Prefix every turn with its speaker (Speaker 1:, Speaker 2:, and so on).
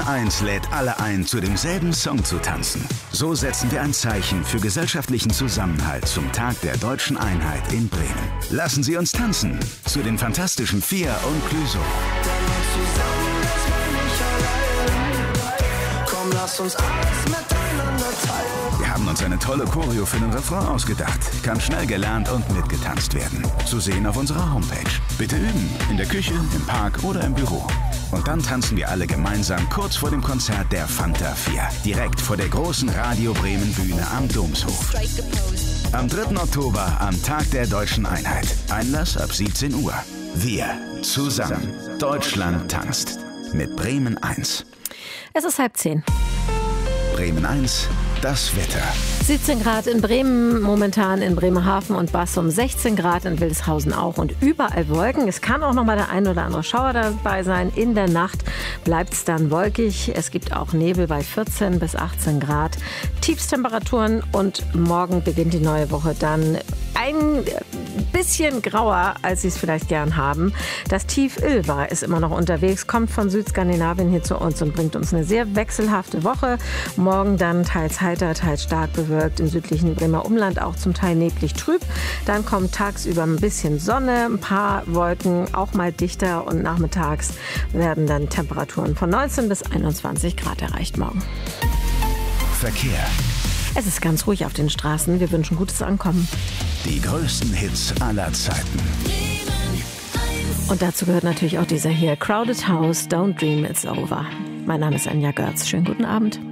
Speaker 1: 1 lädt alle ein, zu demselben Song zu tanzen. So setzen wir ein Zeichen für gesellschaftlichen Zusammenhalt zum Tag der Deutschen Einheit in Bremen. Lassen Sie uns tanzen zu den Fantastischen 4 und Clüso.
Speaker 2: Komm, lass uns alles miteinander teilen.
Speaker 1: Wir haben uns eine tolle Choreo für den Refrain ausgedacht. Kann schnell gelernt und mitgetanzt werden. Zu sehen auf unserer Homepage. Bitte üben, in der Küche, im Park oder im Büro. Und dann tanzen wir alle gemeinsam kurz vor dem Konzert der Fanta 4. Direkt vor der großen Radio Bremen Bühne am Domshof. Am 3. Oktober, am Tag der Deutschen Einheit. Einlass ab 17 Uhr. Wir zusammen. Deutschland tanzt. Mit Bremen 1.
Speaker 3: Es ist 9:30.
Speaker 1: Bremen 1, das Wetter.
Speaker 3: 17 Grad in Bremen, momentan in Bremerhaven und Bassum, 16 Grad in Wildeshausen auch und überall Wolken. Es kann auch noch mal der ein oder andere Schauer dabei sein. In der Nacht bleibt es dann wolkig. Es gibt auch Nebel bei 14 bis 18 Grad. Tiefstemperaturen und morgen beginnt die neue Woche dann ein bisschen grauer, als Sie es vielleicht gern haben. Das Tief Ilva ist immer noch unterwegs, kommt von Südskandinavien hier zu uns und bringt uns eine sehr wechselhafte Woche. Morgen dann teils heiter, teils stark bewölkt, im südlichen Bremer Umland auch zum Teil neblig trüb. Dann kommt tagsüber ein bisschen Sonne, ein paar Wolken, auch mal dichter und nachmittags werden dann Temperaturen von 19 bis 21 Grad erreicht morgen.
Speaker 1: Verkehr.
Speaker 3: Es ist ganz ruhig auf den Straßen. Wir wünschen gutes Ankommen.
Speaker 1: Die größten Hits aller Zeiten.
Speaker 3: Und dazu gehört natürlich auch dieser hier. Crowded House, Don't Dream It's Over. Mein Name ist Anja Görz. Schönen guten Abend.